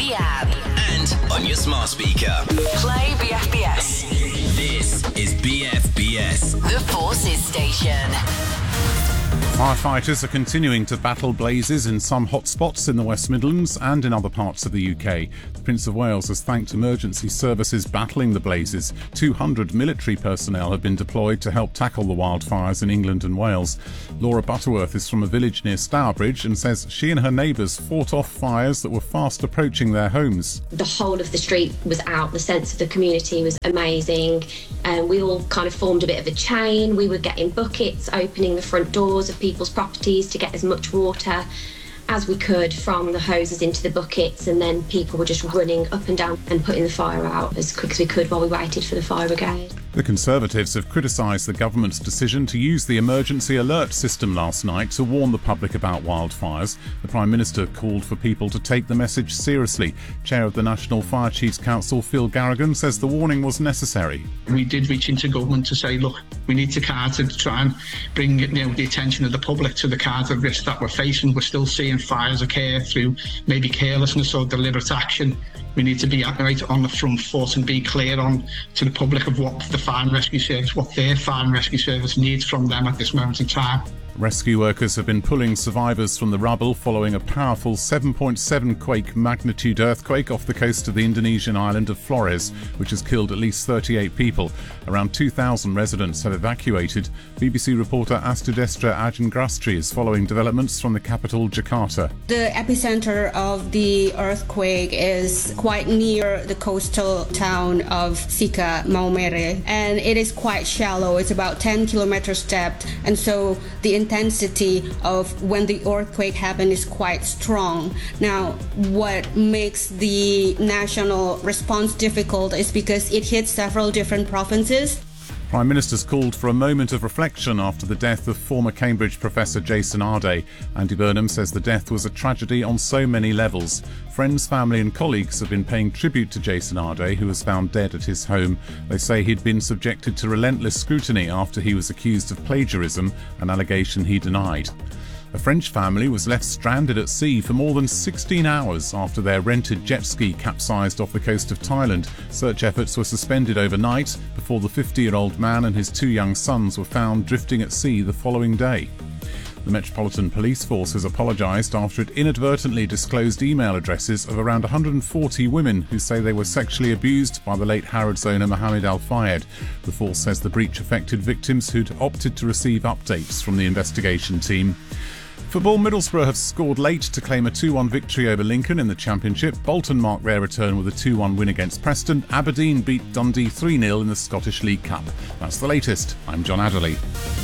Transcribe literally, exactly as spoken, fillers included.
the app, and on your smart speaker. play B F B S. This is B F B S, The Forces Station. Firefighters are continuing to battle blazes in some hotspots in the West Midlands and in other parts of the U K. The Prince of Wales has thanked emergency services battling the blazes. two hundred military personnel have been deployed to help tackle the wildfires in England and Wales. Laura Butterworth is from a village near Stourbridge and says she and her neighbours fought off fires that were fast approaching their homes. The whole of the street was out. The sense of the community was amazing. And we all kind of formed a bit of a chain. We were getting buckets, opening the front doors of people's properties to get as much water as we could from the hoses into the buckets, and then people were just running up and down and putting the fire out as quick as we could while we waited for the fire brigade. The Conservatives have criticised the government's decision to use the emergency alert system last night to warn the public about wildfires. The Prime Minister called for people to take the message seriously. Chair of the National Fire Chiefs Council, Phil Garrigan, says the warning was necessary. We did reach into government to say, look, we need to kind of try and bring you know, the attention of the public to the kind of risk that we're facing. We're still seeing fires occur through maybe carelessness or deliberate action. We need to be right on the front foot and be clear on to the public of what the Fire and Rescue Service, what their Fire and Rescue Service needs from them at this moment in time. Rescue workers have been pulling survivors from the rubble following a powerful seven point seven quake magnitude earthquake off the coast of the Indonesian island of Flores, which has killed at least thirty-eight people. Around two thousand residents have evacuated. B B C reporter Astudestra Ajangrastri is following developments from the capital, Jakarta. The epicenter of the earthquake is quite near the coastal town of Sika, Maumere, and it is quite shallow. It's about ten kilometers depth, and so the intensity of when the earthquake happened is quite strong. Now, what makes the national response difficult is because it hits several different provinces. Prime Minister's called for a moment of reflection after the death of former Cambridge professor Jason Arday. Andy Burnham says the death was a tragedy on so many levels. Friends, family and colleagues have been paying tribute to Jason Arday, who was found dead at his home. They say he'd been subjected to relentless scrutiny after he was accused of plagiarism, an allegation he denied. A French family was left stranded at sea for more than sixteen hours after their rented jet ski capsized off the coast of Thailand. Search efforts were suspended overnight before the fifty-year-old man and his two young sons were found drifting at sea the following day. The Metropolitan Police Force has apologised after it inadvertently disclosed email addresses of around one hundred forty women who say they were sexually abused by the late Harrods owner Mohammed Al Fayed. The force says the breach affected victims who'd opted to receive updates from the investigation team. Football, Middlesbrough have scored late to claim a two one victory over Lincoln in the Championship. Bolton marked their return with a two one win against Preston. Aberdeen beat Dundee three nil in the Scottish League Cup. That's the latest. I'm John Adderley.